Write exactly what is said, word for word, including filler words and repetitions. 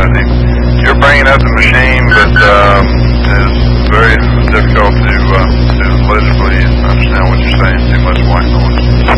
opportunity. You're bringing up the machine, but um, it's very difficult to, uh, to legibly understand what you're saying. Too much white noise.